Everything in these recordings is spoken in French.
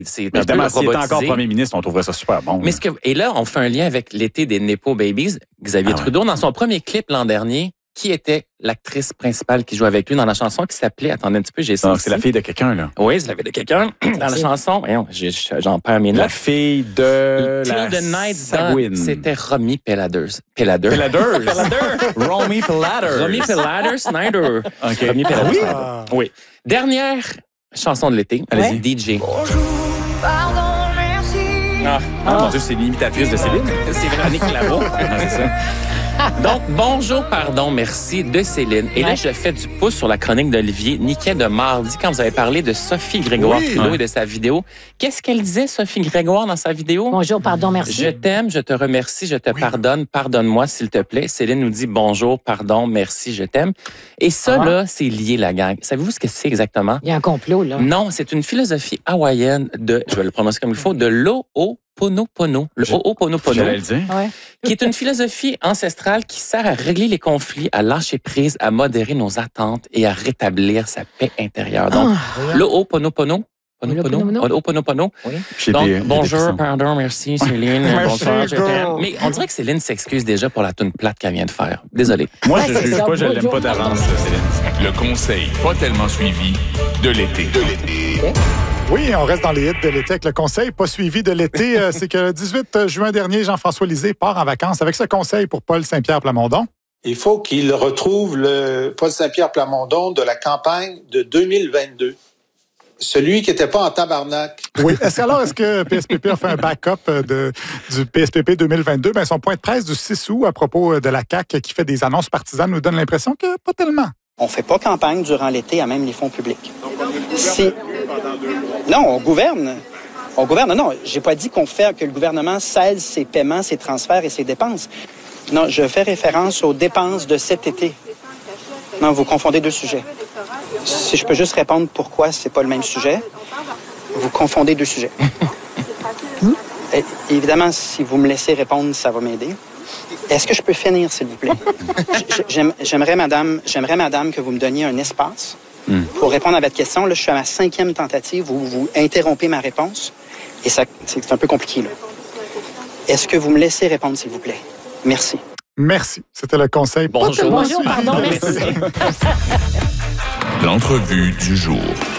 C'est un peu Évidemment, s'il était robotisé. encore premier ministre, on trouverait ça super bon. Mais et là, on fait un lien avec l'été des Nepo Babies. Xavier Trudeau, dans son premier clip l'an dernier, qui était l'actrice principale qui jouait avec lui dans la chanson qui s'appelait, attendez un petit peu, j'ai ça. C'est la fille de quelqu'un, là. Oui, c'est la fille de quelqu'un. Dans la chanson, j'en perds mes notes. La fille de Till la the Night, Sagouine. c'était Romy Peladers. Romy Peladers. Romy Peladers Snyder. OK. Romy Peladers Snyder. Oui. Dernière chanson de l'été. Allez-y. DJ. Bonjour, pardon, merci. Mon Dieu, c'est l'imitatrice de Céline. C'est Véronique Laveau. C'est ça. Donc, bonjour, pardon, merci de Céline. Et là, je fais du pouce sur la chronique d'Olivier Niquet de mardi quand vous avez parlé de Sophie Grégoire Trudeau et de sa vidéo. Qu'est-ce qu'elle disait, Sophie Grégoire, dans sa vidéo? Bonjour, pardon, merci. Je t'aime, je te remercie, je te pardonne, pardonne-moi, s'il te plaît. Céline nous dit bonjour, pardon, merci, je t'aime. Et ça, là, c'est lié, la gang. Savez-vous ce que c'est exactement? Il y a un complot, là. Non, c'est une philosophie hawaïenne de, je vais le prononcer comme il faut, de l'Ho'oponopono. Le Ho'oponopono. J'allais le dire. Ouais. Qui est une philosophie ancestrale qui sert à régler les conflits, à lâcher prise, à modérer nos attentes et à rétablir sa paix intérieure. Donc, le Ho'oponopono. Ho'oponopono. Donc, bonjour, pardon, merci Céline. Bonsoir, je t'aime. Mais on dirait que Céline s'excuse déjà pour la toune plate qu'elle vient de faire. Désolé. Moi, Ouais, je c'est juge ça. pas, je l'aime pas d'avance, Céline. Le conseil pas tellement suivi de l'été. Oui, on reste dans les hits de l'été avec le conseil pas suivi de l'été. C'est que le 18 juin dernier, Jean-François Lisée part en vacances avec ce conseil pour Paul Saint-Pierre Plamondon. Il faut qu'il retrouve le Paul Saint-Pierre Plamondon de la campagne de 2022. Celui qui n'était pas en tabarnak. Oui. Est-ce que PSPP a fait un backup du PSPP 2022? Son point de presse du 6 août à propos de la CAQ qui fait des annonces partisanes nous donne l'impression que pas tellement. On ne fait pas campagne durant l'été à même les fonds publics. Non, on gouverne. On gouverne. Non, j'ai pas dit que le gouvernement cesse ses paiements, ses transferts et ses dépenses. Non, je fais référence aux dépenses de cet été. Non, vous confondez deux sujets. Si je peux juste répondre pourquoi c'est pas le même sujet, vous confondez deux sujets. Et, évidemment, si vous me laissez répondre, ça va m'aider. Est-ce que je peux finir, s'il vous plaît? J'aimerais, madame, que vous me donniez un espace pour répondre à votre question. Là, je suis à ma 5e tentative où vous interrompez ma réponse. Et ça, c'est un peu compliqué, là. Est-ce que vous me laissez répondre, s'il vous plaît? Merci. Merci. C'était le conseil. Bonjour, Bonjour, pardon, merci. L'entrevue du jour.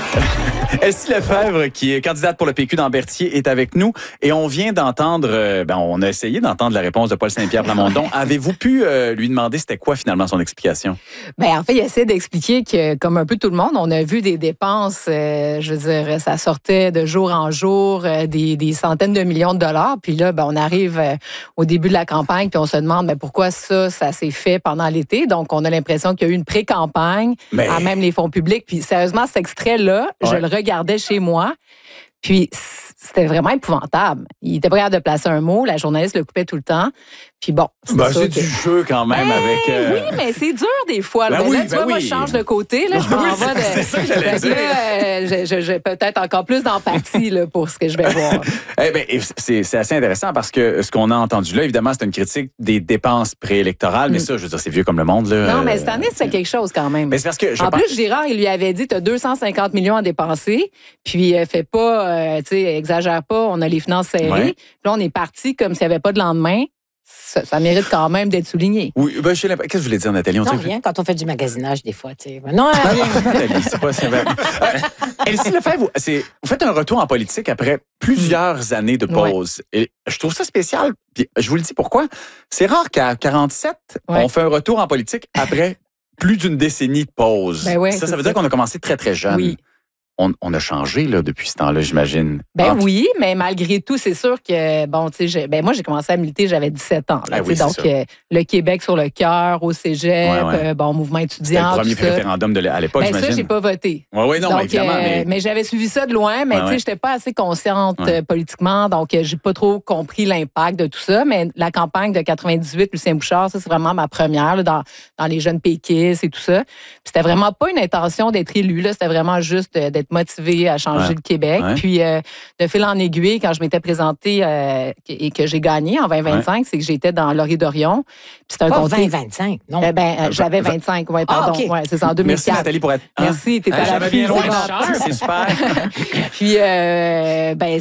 Elsie Lefebvre, qui est candidate pour le PQ dans Berthier, est avec nous. Et on vient d'entendre, on a essayé d'entendre la réponse de Paul Saint-Pierre Plamondon. Avez-vous pu lui demander c'était quoi finalement son explication? En fait, il essaie d'expliquer que, comme un peu tout le monde, on a vu des dépenses, je veux dire, ça sortait de jour en jour, des centaines de millions de dollars. Puis là, on arrive au début de la campagne, puis on se demande pourquoi ça s'est fait pendant l'été. Donc, on a l'impression qu'il y a eu une pré-campagne à même les fonds publics. Puis sérieusement, cet extrait-là, je le regardais chez moi. Puis c'était vraiment épouvantable. Il était pas capable de placer un mot. La journaliste le coupait tout le temps. Puis bon, c'est du jeu quand même avec... Oui, mais c'est dur des fois. Là, moi, je change de côté. Là, je m'en vais de... C'est ça que j'allais dire. J'ai peut-être encore plus d'empathie là, pour ce que je vais voir. C'est assez intéressant parce que ce qu'on a entendu là, évidemment, c'est une critique des dépenses préélectorales. Mais ça, je veux dire, c'est vieux comme le monde. Là. Non, mais cette année, c'est quelque chose quand même. Mais c'est parce que en plus, Girard, il lui avait dit, tu as 250 millions à dépenser. Puis, fais pas, exagère pas, on a les finances serrées. Ouais. Puis là, on est parti comme s'il n'y avait pas de lendemain. Ça mérite quand même d'être souligné. Oui, qu'est-ce que vous voulez dire, Nathalie? Non, rien, quand on fait du magasinage, des fois, tu sais. Non, Nathalie, c'est pas sévère. Elsie Lefebvre, vous faites un retour en politique après plusieurs années de pause. Ouais. Et je trouve ça spécial. Puis je vous le dis pourquoi. C'est rare qu'à 47, on fait un retour en politique après plus d'une décennie de pause. Ça veut dire qu'on a commencé très, très jeune. Oui. On a changé là, depuis ce temps-là, j'imagine. Oui, mais malgré tout, c'est sûr que, moi, j'ai commencé à militer, j'avais 17 ans. Là, donc, le Québec sur le cœur, au cégep, mouvement étudiant. C'était le premier référendum à l'époque, j'imagine. Ça, j'ai pas voté. Oui, non, donc, évidemment. Mais j'avais suivi ça de loin, mais j'étais pas assez consciente politiquement, donc j'ai pas trop compris l'impact de tout ça. Mais la campagne de 98, Lucien Bouchard, ça, c'est vraiment ma première là, dans les jeunes péquistes et tout ça. Puis c'était vraiment pas une intention d'être élu, là, c'était vraiment juste d'être motivée à changer le Québec. Ouais. Puis, de fil en aiguille, quand je m'étais présentée et que j'ai gagné en 2025, c'est que j'étais dans Laurier-Dorion. Puis c'est un Pas comté. 20-25, non. J'avais 25, oui, pardon. OK. Ouais, c'est ça, en 2004. Merci, Nathalie, pour être... Merci, t'étais J'avais la bien fille. loin. c'est bon. C'est super. Puis,